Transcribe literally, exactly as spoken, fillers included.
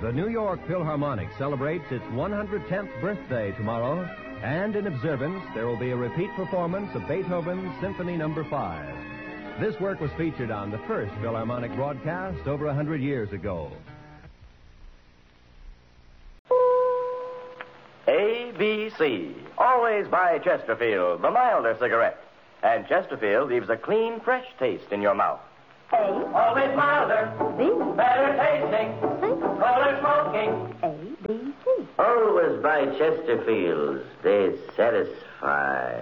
The New York Philharmonic celebrates its one hundred tenth birthday tomorrow, and in observance, there will be a repeat performance of Beethoven's Symphony Number five. This work was featured on the first Philharmonic broadcast over one hundred years ago. A B C. Always buy Chesterfield, the milder cigarette. And Chesterfield leaves a clean, fresh taste in your mouth. A. Always milder. B. Better tasting. C. Fuller smoking. A, B, C. Always buy Chesterfields. They satisfy.